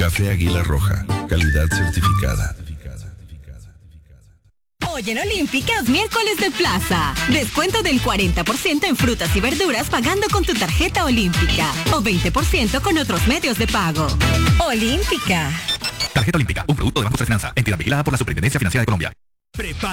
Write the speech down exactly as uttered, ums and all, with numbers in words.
Café Águila Roja, calidad certificada. Hoy en Olímpica es miércoles de plaza. Descuento del cuarenta por ciento en frutas y verduras pagando con tu tarjeta Olímpica. O veinte por ciento con otros medios de pago. Olímpica. Tarjeta Olímpica, un producto de Banco de Finanza, entidad vigilada por la Superintendencia Financiera de Colombia. Prepara